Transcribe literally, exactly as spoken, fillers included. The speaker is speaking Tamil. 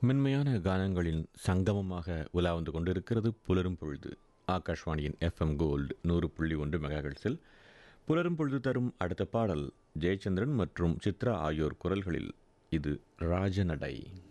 மென்மையான கானங்களின் சங்கமமாக உலா வந்து கொண்டிருக்கிறது புலரும் பொழுது. ஆகாஷ்வாணியின் எஃப்எம் கோல்டு நூறு புள்ளி ஒன்று மெகாஹெர்ட்ஸில் புலரும் பொழுது தரும் அடுத்த பாடல் ஜெயச்சந்திரன் மற்றும் சித்ரா ஆகியோர் குரல்களில். இது ராஜநடை.